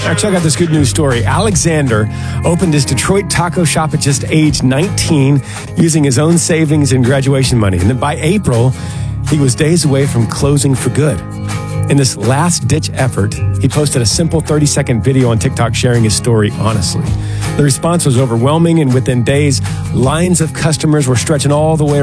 Now, check out this good news story. Alexander opened his Detroit taco shop at just age 19 using his own savings and graduation money. And then by April, he was days away from closing for good. In this last-ditch effort, he posted a simple 30-second video on TikTok sharing his story honestly. The response was overwhelming, and within days, lines of customers were stretching all the way